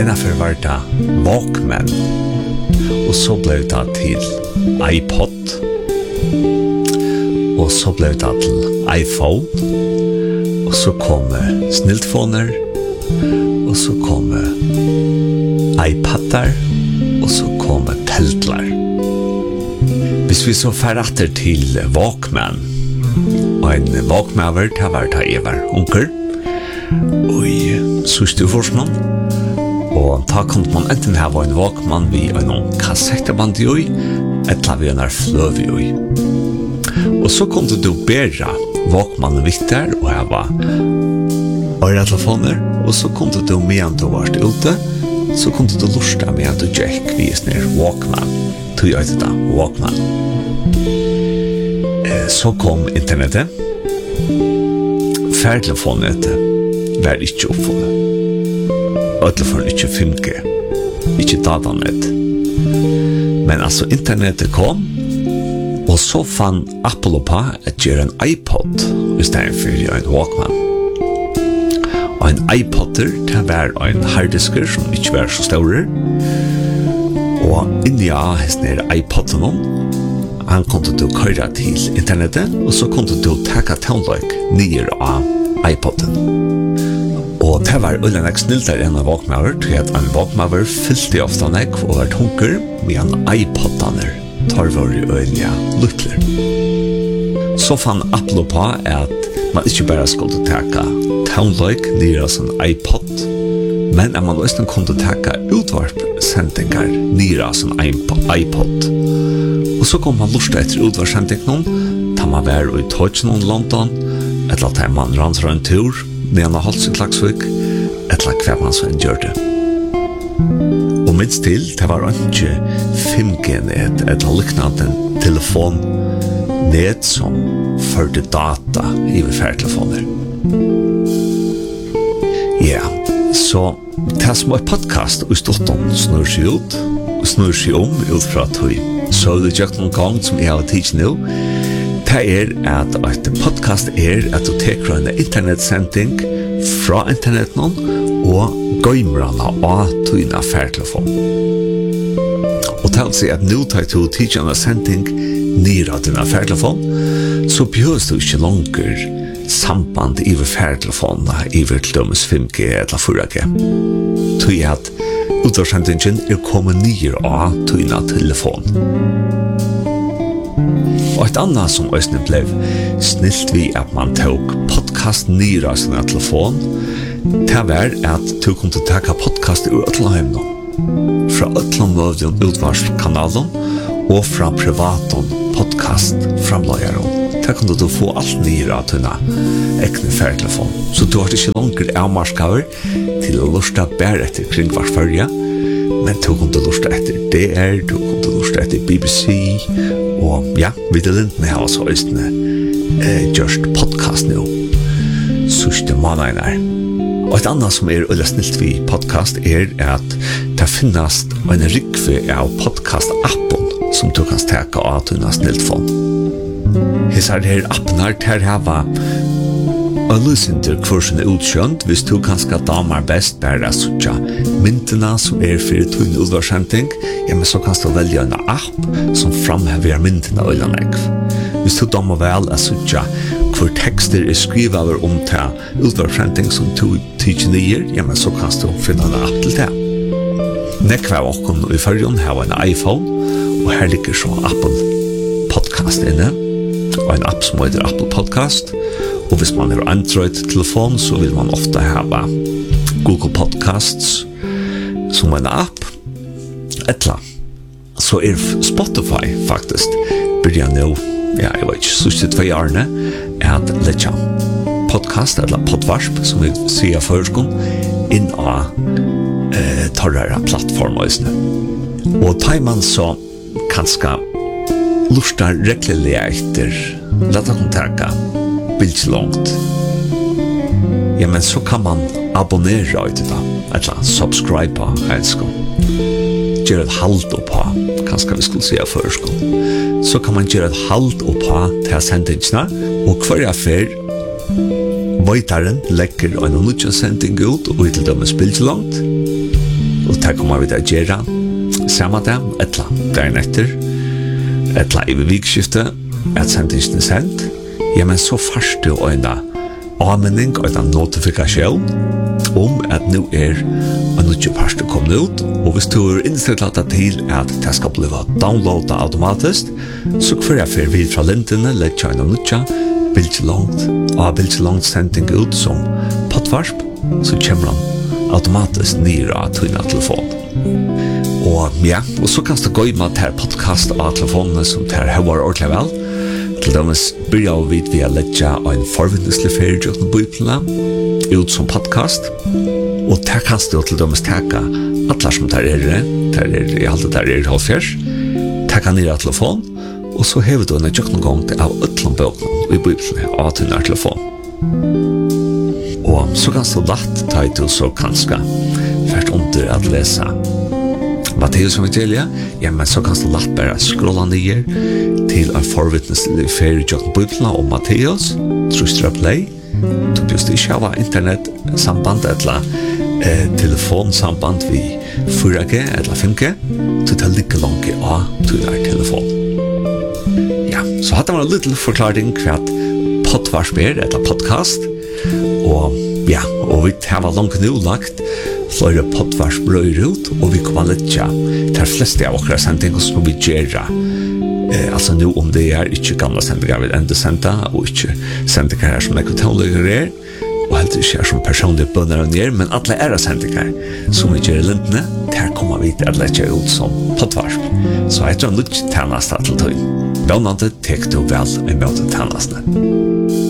Einafer var det Walkman, og så ble det til iPod, og så ble det til iPhone, og så kom sniltfoner, og så kom iPadar, og så kom teltlar. Hvis vi så ferrater til Walkman, og en Walkman det var da jeg var unker, og i sørste forskning, og da kunne man enten ha en Walkman vi en kassetteband i, eller vi en fløv i. Og så kunne du bedre Walkman vitter, og jeg var øretelefoner, og så kunne du medan du var ute, så kunne du lusta medan du gikk vis ned Walkman. Tog jeg til da, Walkman. Så kom internettet. Færtelefonet var ikke oppfunnet. Øtelefonen ikke 5G. Ikke datanet. Men altså internettet kom, og så fann Apple på at gjøre en iPod i stedet for en Walkman. Og en iPodder, det var en harddisker som ikke var så større. Og inni av hesten iPodden, han kunne du køyre til internettet, og så kunne du takke townløk nye av iPodden. Og det var øyne sniltere enn en Walkman, til at en Walkman fylte ofte nek og var tunker, med en iPoddaner tar vår øyne luttler. Så fann Apple på at man ikke bare skulle takke townløk nye av sin iPod, men at man også kunne takke utvarpsendingar nye av sin iPod. Og så kom man lusta etter utvarpsendingen, da man var i Tøtjen i London, eller at man rant en tur, ned av Holsen Klagsvik, eller hva man så enn gjør det. Og minst til, det var ikke 5G-net, eller liknande telefon, net som førte data i færtelefoner. Ja, så det som er podcast og ståtton snur seg ut, og snur seg ut fra tog. Så det gjør noen gang som jeg har tidsi nå, det at et podcast at du teker en internetsending fra internetten og gøymrene av togene færtelefon. Og til å si at nå tar du tidsi en sending nere av dine færtelefon, så behøves du ikke langer samband i færtelefonene i til dømes 5G eller 4G. Tog at utvarsendingen kommet nere av togene telefon. Og et annet som også ble snilt vi at man tok podcast nere av sin telefon, det var at du kunne takke podcast ur Øtlandheim nå. Fra Øtlandvøvden utvarskanalen og fra privaten podcast-framløyeren. Der kunne du få alt nere av dine ekne færtelefon. Så du har ikke langer avmarskaver til å lusta bare etter kringvarsfølge, men du kunne lusta etter DR, du kunne lusta etter BBC, og ja, Videlintene har også østene gjørst podcast nå. Sørste måneder. Og et annet som øyla snilt vi podcast at det finnes en rikve av podcast-appen som du kan steke av dine sniltfond. Hesar her appnar ter hava Alusinter kursen utkjønt hvis du kanskje damer best bare suttja myntene som fyrir tøyne utvarsending, ja, men så kan du velge en app som framhever myntene øylandek. Hvis du damer vel suttja hvor tekster skrivet over til utvarsending som du tidser nye, ja, men så kan du finne en app til det. Nekva av okken i fargen har en iPhone, og her ligger så Apple Podcast inne, og en app som heter Apple Podcast. Og hvis man har Android-telefon, så vil man ofte ha Google Podcasts som en app. Etla. Så Spotify faktisk begynner nå, ja, jeg vet ikke, siste 2 årene, at letja podcast, eller podvarsp, som vi sier førskon, inn av torrere plattformer. Og tar man så kanskje lustar rekkelig etter, la ta kontakta, bildt långt. Ja, men så kan man abonnera ut det, eller subscribe på helskon. Gjør et halt på, kanskje vi skulle si av førskon. Så kan man gjøre et halt på til sendingsene, og hver affær Vøytaren legger en nødvendig sending ut, og til dem bildt langt. det kommer vi til å gjøre samme dag, etla dagen etter, etla i vikskiftet, at sendingen er sendt. Ja, men så først du en anmenning og en notifikasjon at nå en nødvendig parst kommet ut, og hvis du innstilt til at det skal bli downloadet automatisk, så får jeg for vid fra lintene, lett kjøyne nødvendig, bildelangt sending ut som poddvarsp, så kommer han automatisk nere av tøyne telefon. Og ja, og så kan du gå i med til podcast av telefonene som tar høyere ordentlig vel. Til dømes begynner vi via letja en forvindeslig ferie til bøyplene ut som podcast. Og der kan du til dømes teka alle som tar i alt det der halvfjers, teka nere av telefon, og så hever du en gang av øtland bøkene i bøyplene av tøyne telefon. Og så kan du lagt ta i til så kanskje først under at lese Matteus evangeliet, ja, men så kan du lagt bare scrolla ned til en forvittneslig ferie i Bibelen om Matteus, trustra play, du just ikke har internetsamband eller telefonsamband vi 4G eller 5G, du tar like langt av til telefon. Ja, så hadde man en liten forklaring hva poddvarsp eller podcast, og ja, og vi har langt nå lagt flere poddvarsp røyr ut, og vi kommer litt til fleste av okra sendinger som vi gjør. Altså nå om det ikke gamle sendinger vi enda senda, og ikke sendinger her som ekotonligere og helt ikke som personlige bønner og nere, men alle sendinger som vi gjør i lintene, der kommer vi til å lette ut som poddvarsp. Så jeg tror litt tjeneste til tøy. Vannende tek du vel en møte tjenestene.